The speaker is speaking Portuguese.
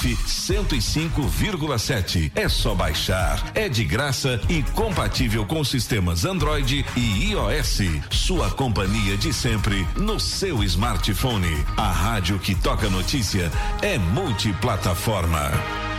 Recife 105,7. É só baixar, é de graça e compatível com sistemas Android e iOS. Sua companhia de sempre no seu smartphone. A rádio que toca notícia é multiplataforma.